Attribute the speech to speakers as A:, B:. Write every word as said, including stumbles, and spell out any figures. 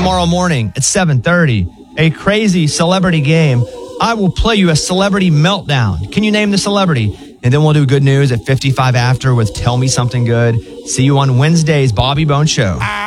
A: tomorrow morning at seven thirty. A crazy celebrity game. I will play you a celebrity meltdown. Can you name the celebrity? And then we'll do good news at fifty-five after with Tell Me Something Good. See you on Wednesday's Bobby Bones Show.